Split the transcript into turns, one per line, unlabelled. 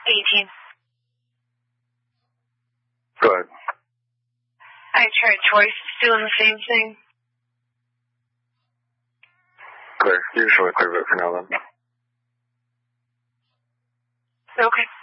18.
Go ahead.
I tried twice doing the same thing.
Clear. You can show a clear vote for now then.
Okay.